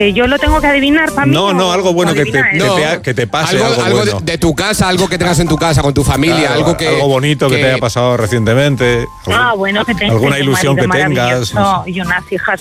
¿Yo lo tengo que adivinar para mí? No, algo bueno que te pase. Algo bueno. de tu casa, algo que tengas en tu casa con tu familia, Claro, algo bonito que te haya pasado recientemente. Bueno, que tengo alguna ilusión que tengas. Y unas hijas